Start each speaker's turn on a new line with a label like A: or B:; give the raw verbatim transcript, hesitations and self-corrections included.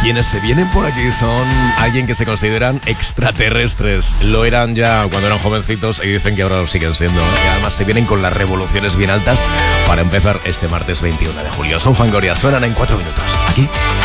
A: Quienes se vienen por aquí son alguien que se consideran extraterrestres. Lo eran ya cuando eran jovencitos y dicen que ahora lo siguen siendo. Y además se vienen con las revoluciones bien altas para empezar este martes veintiuno de julio. Son Fangoria, suenan en cuatro minutos. Aquí